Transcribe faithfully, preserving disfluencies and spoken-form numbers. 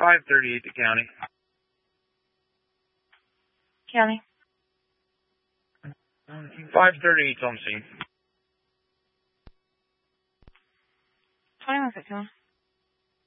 five thirty-eight to county. County. five thirty-eight on scene. twenty-one fifty-one.